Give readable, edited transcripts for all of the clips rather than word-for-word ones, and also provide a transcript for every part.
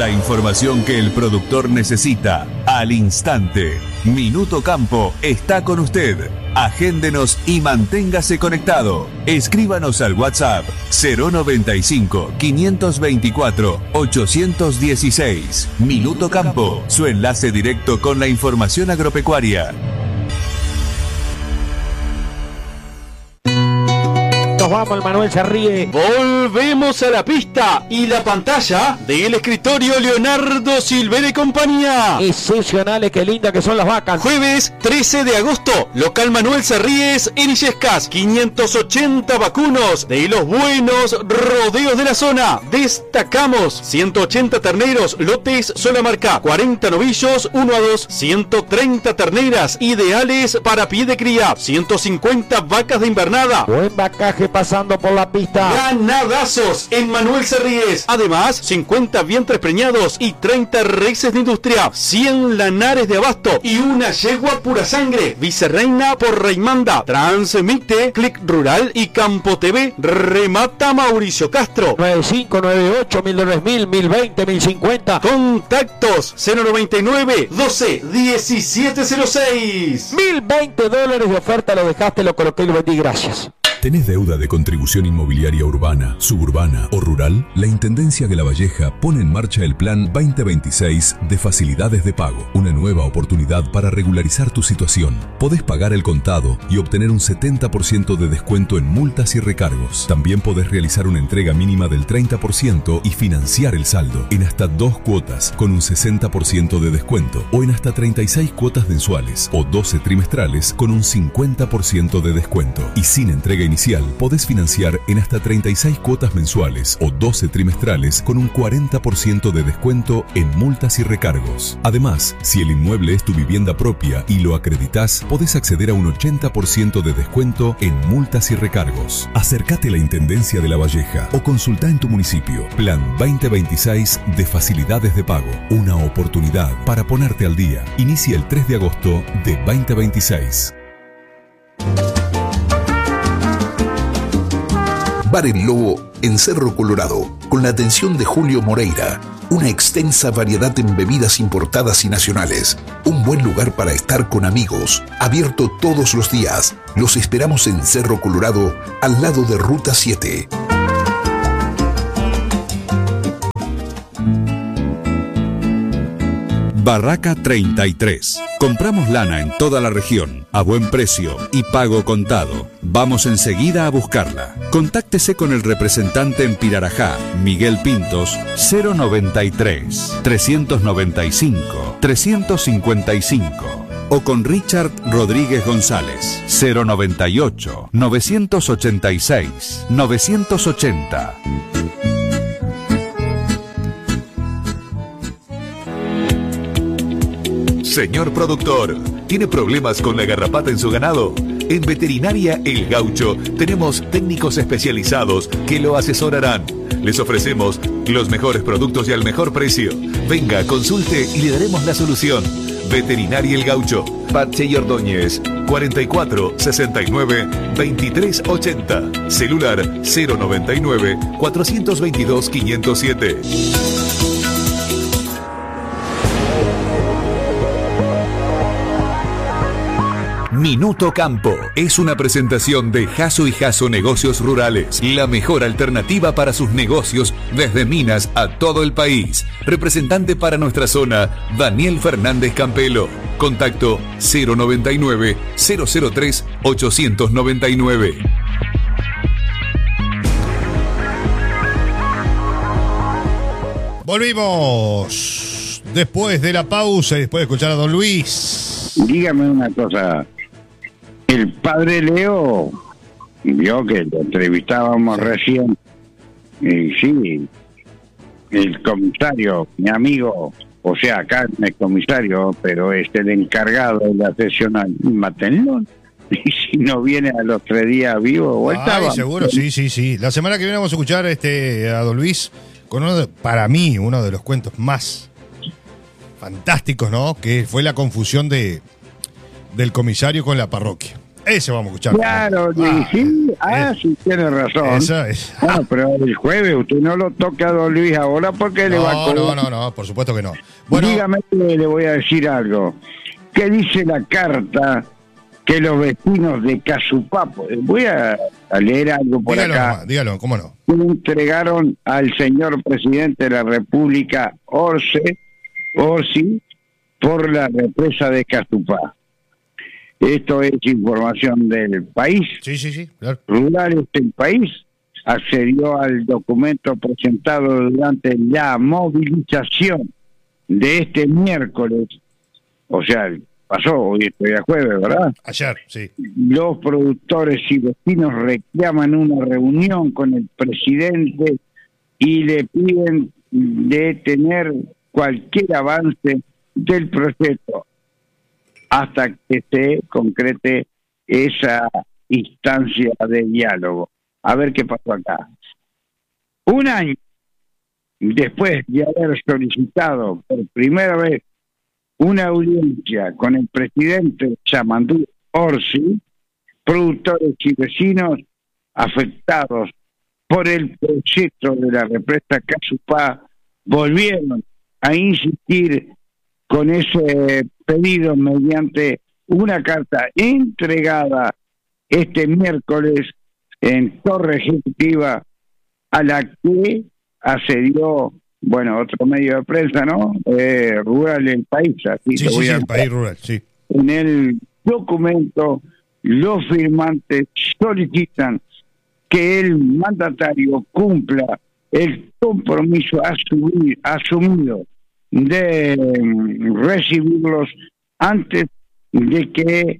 La información que el productor necesita al instante. Minuto Campo está con usted. Agéndenos y manténgase conectado. Escríbanos al WhatsApp 095 524 816. Minuto Campo, su enlace directo con la información agropecuaria. Nos vamos, el Manuel se ríe. Volvemos a la pista y la pantalla del escritorio Leonardo Silver y compañía. Excepcionales, qué linda que son las vacas. Jueves 13 de agosto, local Manuel Serríes en Illescas. 580 vacunos de los buenos rodeos de la zona. Destacamos 180 terneros, lotes sola marca, 40 novillos 1 a 2, 130 terneras ideales para pie de cría, 150 vacas de invernada. Buen vacaje pasando por la pista. Ganadazos en Manuel Serríes. Además, 50 vientres preñados y 30 reses de industria, 100 lanares de abasto y una yegua pura sangre. Vicerreina por Reimanda. Transmite Click Rural y Campo TV. Remata Mauricio Castro. 9598 1000 1020 1050. Contactos 099 12 1706. $1020 de oferta, lo dejaste, lo coloqué y lo vendí, gracias. ¿Tenés deuda de contribución inmobiliaria urbana, suburbana o rural? La Intendencia de La Valleja pone en marcha el Plan 2026 de Facilidades de Pago, una nueva oportunidad para regularizar tu situación. Podés pagar el contado y obtener un 70% de descuento en multas y recargos. También podés realizar una entrega mínima del 30% y financiar el saldo en hasta 2 cuotas con un 60% de descuento, o en hasta 36 cuotas mensuales o 12 trimestrales con un 50% de descuento. Y sin entrega inicial, podés financiar en hasta 36 cuotas mensuales o 12 trimestrales con un 40% de descuento en multas y recargos. Además, si el inmueble es tu vivienda propia y lo acreditas, podés acceder a un 80% de descuento en multas y recargos. Acércate a la Intendencia de La Valleja o consulta en tu municipio. Plan 2026 de Facilidades de Pago. Una oportunidad para ponerte al día. Inicia el 3 de agosto de 2026. Bar El Lobo en Cerro Colorado, con la atención de Julio Moreira. Una extensa variedad en bebidas importadas y nacionales. Un buen lugar para estar con amigos. Abierto todos los días. Los esperamos en Cerro Colorado, al lado de Ruta 7. Barraca 33. Compramos lana en toda la región, a buen precio y pago contado. Vamos enseguida a buscarla. Contáctese con el representante en Pirarajá, Miguel Pintos, 093 395 355. O con Richard Rodríguez González, 098 986 980. Señor productor, ¿tiene problemas con la garrapata en su ganado? En Veterinaria El Gaucho tenemos técnicos especializados que lo asesorarán. Les ofrecemos los mejores productos y al mejor precio. Venga, consulte y le daremos la solución. Veterinaria El Gaucho, Pache y Ordóñez, 44 69 23 80. Celular 099 422 507. Minuto Campo es una presentación de Jasso y Jasso Negocios Rurales, la mejor alternativa para sus negocios desde minas a todo el país. Representante para nuestra zona, Daniel Fernández Campelo. Contacto 099 003 899. Volvimos después de la pausa y después de escuchar a don Luis. Dígame una cosa. El padre Leo, vio que lo entrevistábamos recién, y sí, el comisario, mi amigo, o sea, acá no es comisario, pero es el encargado de la sesión, mátenlo. Y si no viene a los 3 días vivo, vuelta. Seguro, sí. La semana que viene vamos a escuchar a don Luis con para mí, uno de los cuentos más fantásticos, ¿no? Que fue la confusión del comisario con la parroquia. Ese vamos a escuchar. Claro, sí, tiene razón. Esa es. Bueno, pero el jueves usted no lo toca a don Luis ahora porque le va a cobrar. No, por supuesto que no. Bueno, Dígame que le voy a decir algo. ¿Qué dice la carta que los vecinos de Casupapo, voy a leer algo por acá, dígalo, cómo no. entregaron al señor presidente de la República Orsi por la represa de Casupá? Esto es información del país. Sí, claro. Rurales del país accedió al documento presentado durante la movilización de este miércoles, o sea, pasó, hoy estoy a jueves, ¿verdad? Ayer, sí. Los productores y vecinos reclaman una reunión con el presidente y le piden detener cualquier avance del proyecto hasta que se concrete esa instancia de diálogo. A ver qué pasó acá. Un año después de haber solicitado por primera vez una audiencia con el presidente Yamandú Orsi, productores y vecinos afectados por el proyecto de la represa Casupá volvieron a insistir con ese pedido mediante una carta entregada este miércoles en Torre Ejecutiva, a la que accedió, bueno, otro medio de prensa, ¿no? Rural El País. Así Sí, El País Rural, sí. En el documento, los firmantes solicitan que el mandatario cumpla el compromiso asumido de recibirlos antes de que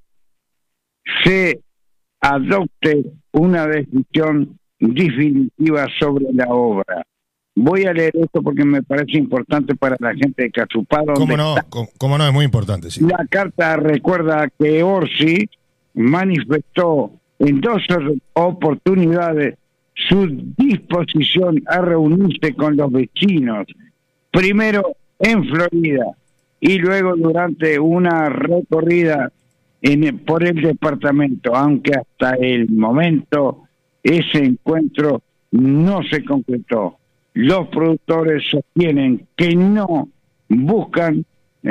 se adopte una decisión definitiva sobre la obra. Voy a leer esto porque me parece importante para la gente de Casupá. ¿Cómo no? Es muy importante, sí. La carta recuerda que Orsi manifestó en 2 oportunidades su disposición a reunirse con los vecinos, primero en Florida y luego durante una recorrida por el departamento, aunque hasta el momento ese encuentro no se concretó. Los productores sostienen que no buscan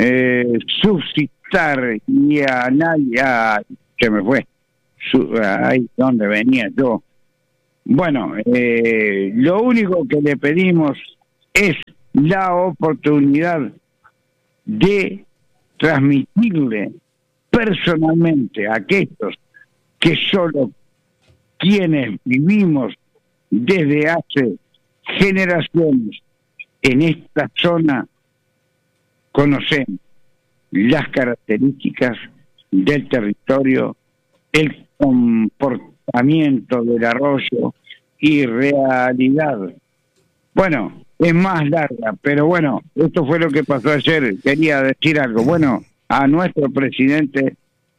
suscitar y a nadie, se me fue, ahí donde venía yo. Bueno, lo único que le pedimos es la oportunidad de transmitirle personalmente a aquellos que solo quienes vivimos desde hace generaciones en esta zona conocemos las características del territorio, el comportamiento del arroyo y realidad. Bueno, es más larga, pero bueno, esto fue lo que pasó ayer. Quería decir algo. Bueno, a nuestro presidente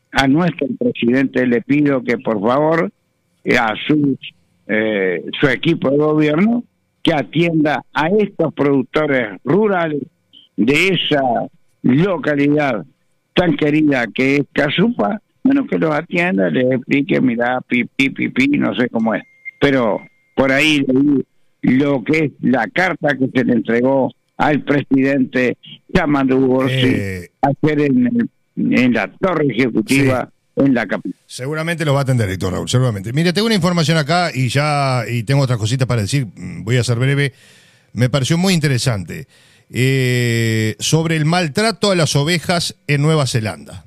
le pido que por favor a su equipo de gobierno que atienda a estos productores rurales de esa localidad tan querida que es Casupá. Bueno, que los atienda, les explique, mirá, pipi, no sé cómo es. Pero por ahí lo que es la carta que se le entregó al presidente Yamandú Orsi ayer en la Torre Ejecutiva, sí, en la capital. Seguramente lo va a atender, Héctor Raúl, seguramente. Mire, tengo una información acá y tengo otras cositas para decir, voy a ser breve. Me pareció muy interesante. Sobre el maltrato a las ovejas en Nueva Zelanda.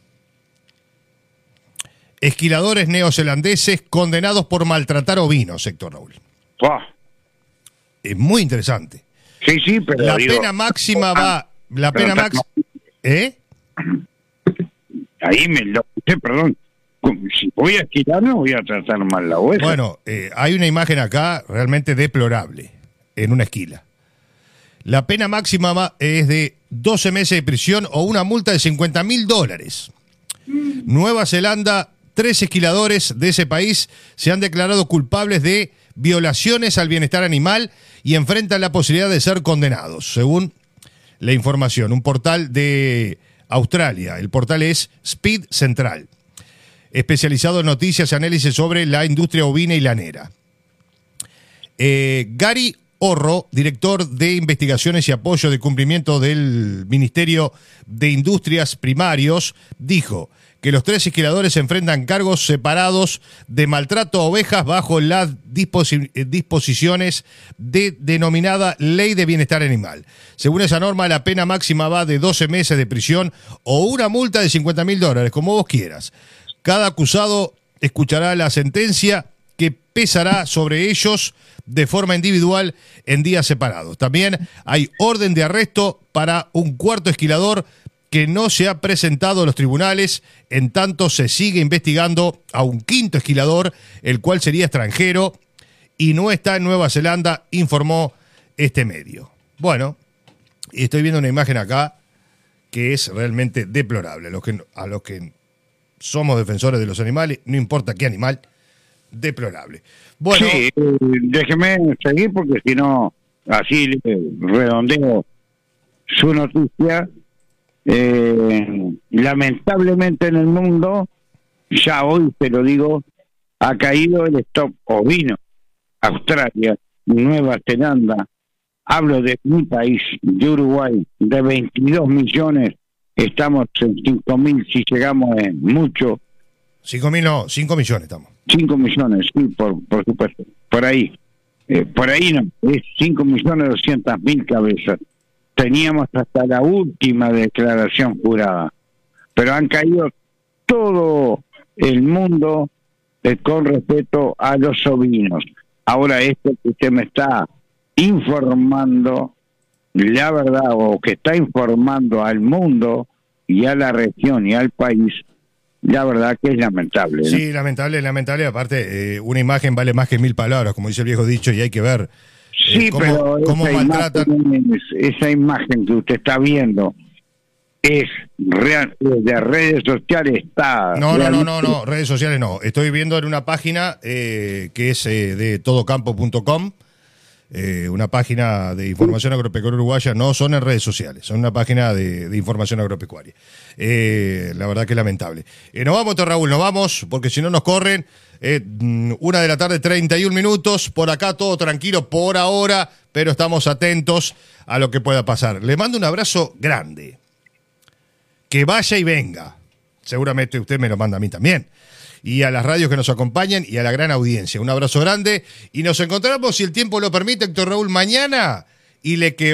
Esquiladores neozelandeses condenados por maltratar ovinos, Héctor Raúl. Es muy interesante. Sí, pero la pena máxima va... La pena máxima... Ahí me lo... Perdón. Si voy a esquilar, no voy a tratar mal la oveja. Bueno, hay una imagen acá realmente deplorable en una esquila. La pena máxima es de 12 meses de prisión o una multa de $50.000. Nueva Zelanda, 3 esquiladores de ese país se han declarado culpables de violaciones al bienestar animal y enfrentan la posibilidad de ser condenados, según la información. Un portal de Australia, el portal es Speed Central. especializado en noticias y análisis sobre la industria ovina y lanera. Gary Orro, director de investigaciones y apoyo de cumplimiento del Ministerio de Industrias Primarios, dijo que los 3 esquiladores enfrentan cargos separados de maltrato a ovejas bajo las disposiciones de denominada Ley de Bienestar Animal. Según esa norma, la pena máxima va de 12 meses de prisión o una multa de $50.000, como vos quieras. Cada acusado escuchará la sentencia que pesará sobre ellos de forma individual en días separados. También hay orden de arresto para un cuarto esquilador que no se ha presentado a los tribunales. En tanto, se sigue investigando a un quinto esquilador, el cual sería extranjero y no está en Nueva Zelanda, informó este medio. Bueno, estoy viendo una imagen acá que es realmente deplorable. A los que somos defensores de los animales, no importa qué animal, deplorable. Bueno, sí, déjeme seguir porque si no, así redondeo su noticia. Lamentablemente en el mundo, ya hoy te lo digo, ha caído el stock ovino. Australia, Nueva Zelanda, hablo de mi país, de Uruguay, de 22 millones, estamos en 5.000, si llegamos en mucho. 5.000 no, 5 millones estamos. 5 millones, sí, por supuesto, por ahí no, es 5.200.000 cabezas. Teníamos hasta la última declaración jurada, pero han caído todo el mundo con respecto a los ovinos. Ahora esto que usted me está informando, la verdad, o que está informando al mundo y a la región y al país, la verdad que es lamentable, ¿no? Sí, lamentable. Aparte, una imagen vale más que 1.000 palabras, como dice el viejo dicho, y hay que ver sí, pero cómo maltratan. Esa imagen que usted está viendo es real, de redes sociales está. No, redes sociales no. Estoy viendo en una página que es de todocampo.com. Una página de información agropecuaria uruguaya, no son en redes sociales, son una página de información agropecuaria. La verdad que es lamentable. Nos vamos, Raúl, nos vamos, porque si no nos corren. 1:31 p.m, por acá todo tranquilo por ahora, pero estamos atentos a lo que pueda pasar. Le mando un abrazo grande. Que vaya y venga. Seguramente usted me lo manda a mí también. Y a las radios que nos acompañan y a la gran audiencia. Un abrazo grande y nos encontramos, si el tiempo lo permite, Héctor Raúl, mañana y le que